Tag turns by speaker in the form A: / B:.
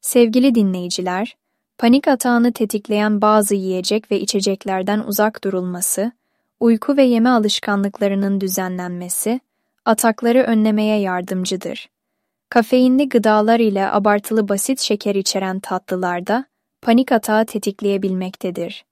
A: Sevgili dinleyiciler, panik atağını tetikleyen bazı yiyecek ve içeceklerden uzak durulması, uyku ve yeme alışkanlıklarının düzenlenmesi, atakları önlemeye yardımcıdır. Kafeinli gıdalar ile abartılı basit şeker içeren tatlılar da panik atağı tetikleyebilmektedir.